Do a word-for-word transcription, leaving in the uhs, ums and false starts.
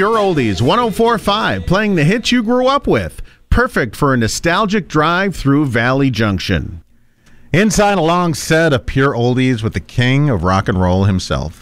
Pure Oldies one oh four point five, playing the hits you grew up with. Perfect for a nostalgic drive through Valley Junction. Inside a long set of Pure Oldies with the king of rock and roll himself.